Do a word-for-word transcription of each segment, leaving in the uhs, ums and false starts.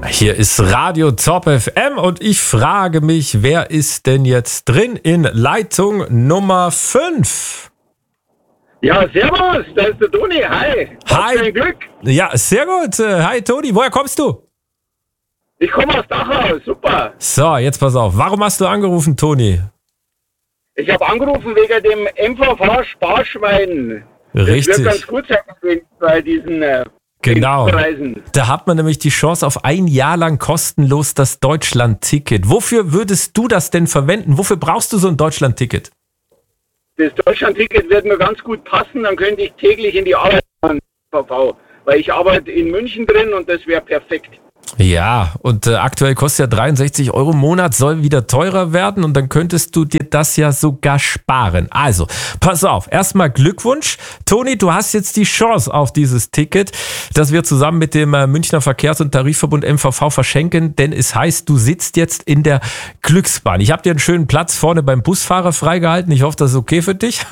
Hier ist Radio Top F M und ich frage mich, wer ist denn jetzt drin in Leitung Nummer fünf? Ja, servus, da ist der Toni, hi. Hi. Dein Glück. Ja, sehr gut. Hi Toni, woher kommst du? Ich komme aus Dachau, super. So, jetzt pass auf. Warum hast du angerufen, Toni? Ich habe angerufen wegen dem M V V-Sparschwein. Richtig. Das wird ganz gut sein bei diesen äh, Genau. Preisen. Da hat man nämlich die Chance auf ein Jahr lang kostenlos das Deutschland-Ticket. Wofür würdest du das denn verwenden? Wofür brauchst du so ein Deutschland-Ticket? Das Deutschland-Ticket wird mir ganz gut passen, dann könnte ich täglich in die Arbeit fahren, M V V, weil ich arbeite in München drin und das wäre perfekt. Ja, und äh, aktuell kostet ja dreiundsechzig Euro im Monat, soll wieder teurer werden und dann könntest du dir das ja sogar sparen. Also, pass auf, erstmal Glückwunsch. Toni, du hast jetzt die Chance auf dieses Ticket, das wir zusammen mit dem äh, Münchner Verkehrs- und Tarifverbund M V V verschenken, denn es heißt, du sitzt jetzt in der Glücksbahn. Ich habe dir einen schönen Platz vorne beim Busfahrer freigehalten. Ich hoffe, das ist okay für dich.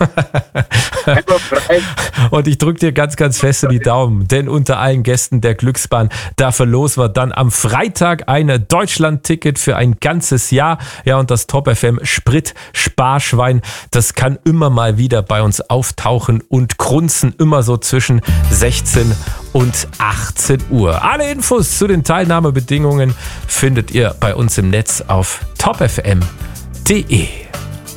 Und ich drücke dir ganz, ganz fest in die Daumen, denn unter allen Gästen der Glücksbahn, da verlosen wir dann am Freitag ein Deutschland-Ticket für ein ganzes Jahr. Ja, und das Top F M Sprit-Sparschwein, das kann immer mal wieder bei uns auftauchen und grunzen, immer so zwischen sechzehn und achtzehn Uhr. Alle Infos zu den Teilnahmebedingungen findet ihr bei uns im Netz auf top f m punkt d e.